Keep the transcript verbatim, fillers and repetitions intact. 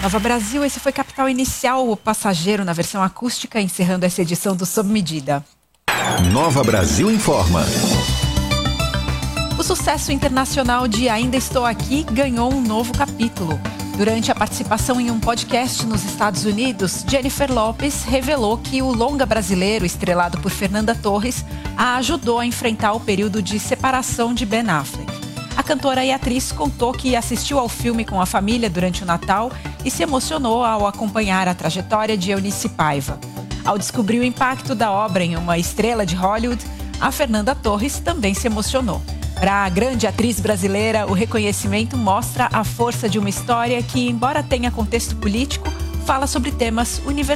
Nova Brasil, esse foi Capital Inicial, o Passageiro na versão acústica, encerrando essa edição do Sob Medida. Nova Brasil informa. O sucesso internacional de Ainda Estou Aqui ganhou um novo capítulo. Durante a participação em um podcast nos Estados Unidos, Jennifer Lopez revelou que o longa brasileiro, estrelado por Fernanda Torres, a ajudou a enfrentar o período de separação de Ben Affleck. A cantora e atriz contou que assistiu ao filme com a família durante o Natal e se emocionou ao acompanhar a trajetória de Eunice Paiva. Ao descobrir o impacto da obra em uma estrela de Hollywood, a Fernanda Torres também se emocionou. Para a grande atriz brasileira, o reconhecimento mostra a força de uma história que, embora tenha contexto político, fala sobre temas universais.